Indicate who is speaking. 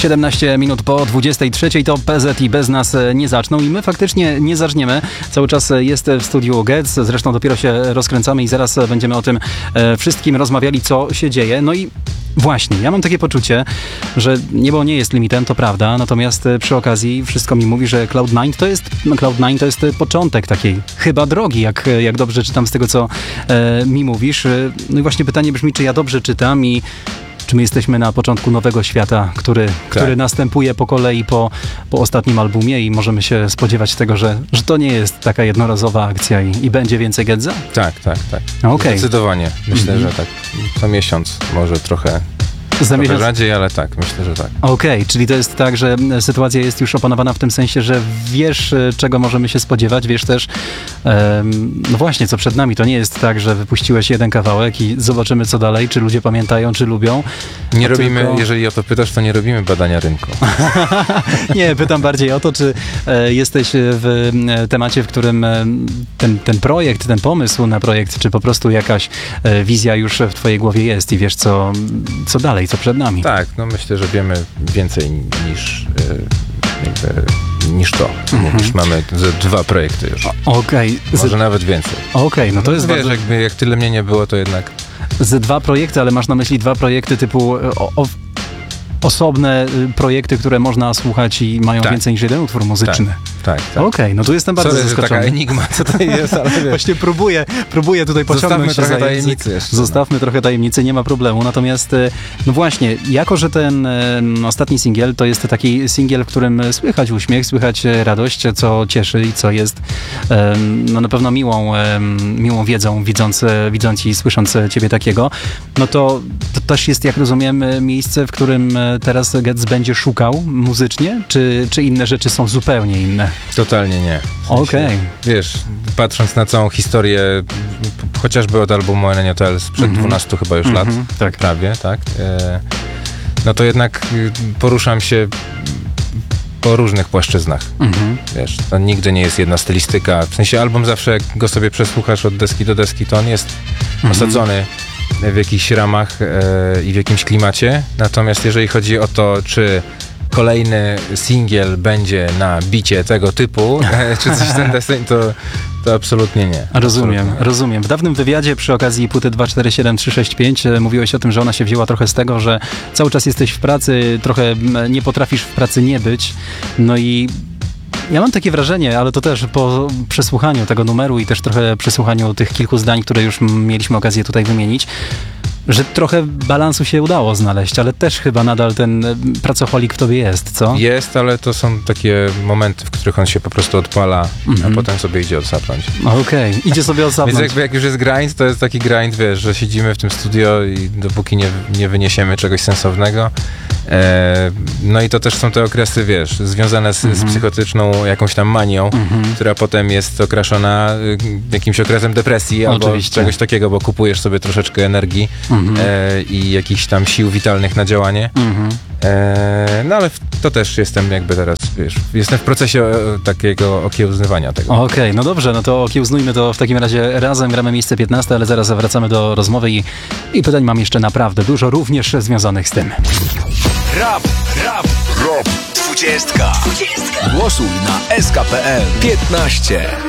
Speaker 1: 17 minut po 23 to PZ i bez nas nie zaczną i my faktycznie nie zaczniemy. Cały czas jest w studiu Getz, zresztą dopiero się rozkręcamy i zaraz będziemy o tym wszystkim rozmawiali, co się dzieje. No i właśnie, ja mam takie poczucie, że niebo nie jest limitem, to prawda, natomiast przy okazji wszystko mi mówi, że Cloud9 to jest początek takiej chyba drogi, jak dobrze czytam z tego, co mi mówisz. No i właśnie pytanie brzmi, czy ja dobrze czytam i czy my jesteśmy na początku nowego świata, który następuje po kolei po ostatnim albumie i możemy się spodziewać tego, że to nie jest taka jednorazowa akcja i będzie więcej Gedza?
Speaker 2: Tak.
Speaker 1: Okay.
Speaker 2: Zdecydowanie. Myślę, że tak. Co miesiąc może trochę rzadziej, ale tak, myślę, że tak.
Speaker 1: Okej, czyli to jest tak, że sytuacja jest już opanowana w tym sensie, że wiesz, czego możemy się spodziewać, wiesz też, no właśnie, co przed nami. To nie jest tak, że wypuściłeś jeden kawałek i zobaczymy, co dalej, czy ludzie pamiętają, czy lubią.
Speaker 2: Nie robimy, jeżeli o to pytasz, to nie robimy badania rynku.
Speaker 1: Nie, pytam bardziej o to, czy jesteś w temacie, w którym ten projekt, ten pomysł na projekt, czy po prostu jakaś wizja już w twojej głowie jest i wiesz, co dalej, co przed nami.
Speaker 2: Tak, no myślę, że wiemy więcej niż to. Mówisz, mamy dwa projekty już.
Speaker 1: Okej.
Speaker 2: Może nawet więcej.
Speaker 1: Okej, no to jest
Speaker 2: wiesz, jak tyle mnie nie było, to jednak...
Speaker 1: Z dwa projekty, ale masz na myśli dwa projekty typu osobne projekty, które można słuchać i mają więcej niż jeden utwór muzyczny.
Speaker 2: Tak.
Speaker 1: Okej, no tu jestem bardzo zaskoczony.
Speaker 2: Taka enigma, co to jest, ale wiesz.
Speaker 1: Właśnie próbuję tutaj pociągnąć się
Speaker 2: trochę tajemnicy jeszcze.
Speaker 1: Zostawmy trochę tajemnicy, nie ma problemu. Natomiast, no właśnie, jako że ten ostatni singiel to jest taki singiel, w którym słychać uśmiech, słychać radość, co cieszy i co jest no na pewno miłą wiedzą, widząc i słysząc ciebie takiego, no to też jest, jak rozumiem, miejsce, w którym teraz Getz będzie szukał muzycznie, czy inne rzeczy są zupełnie inne?
Speaker 2: Totalnie nie.
Speaker 1: Okej.
Speaker 2: Wiesz, patrząc na całą historię, chociażby od albumu Eleni Hotel sprzed 12 chyba już lat,
Speaker 1: tak.
Speaker 2: Prawie, tak? No to jednak poruszam się po różnych płaszczyznach. Wiesz, to nigdy nie jest jedna stylistyka. W sensie album zawsze, jak go sobie przesłuchasz od deski do deski, to on jest osadzony w jakichś ramach i w jakimś klimacie. Natomiast jeżeli chodzi o to, czy kolejny singiel będzie na bicie tego typu, czy coś ten deseń, to absolutnie nie.
Speaker 1: Rozumiem. W dawnym wywiadzie przy okazji płyty 247365 mówiłeś o tym, że ona się wzięła trochę z tego, że cały czas jesteś w pracy, trochę nie potrafisz w pracy nie być. No i ja mam takie wrażenie, ale to też po przesłuchaniu tego numeru i też trochę przesłuchaniu tych kilku zdań, które już mieliśmy okazję tutaj wymienić, że trochę balansu się udało znaleźć, ale też chyba nadal ten pracoholik w tobie jest, co?
Speaker 2: Jest, ale to są takie momenty, w których on się po prostu odpala, a potem sobie idzie odsapnąć.
Speaker 1: Okej, idzie sobie odsapnąć.
Speaker 2: Więc jak już jest grind, to jest taki grind, wiesz, że siedzimy w tym studio i dopóki nie wyniesiemy czegoś sensownego. No i to też są te okresy, wiesz, związane z psychotyczną jakąś tam manią, która potem jest okraszona jakimś okresem depresji albo czegoś takiego, bo kupujesz sobie troszeczkę energii i jakichś tam sił witalnych na działanie. No ale to też jestem jakby teraz, wiesz, jestem w procesie takiego okiełznywania tego.
Speaker 1: Okej, no dobrze, no to okiełznujmy to w takim razie razem, gramy miejsce 15, ale zaraz wracamy do rozmowy i pytań mam jeszcze naprawdę dużo, również związanych z tym.
Speaker 3: Rap 20. Głosuj na SK.pl 15.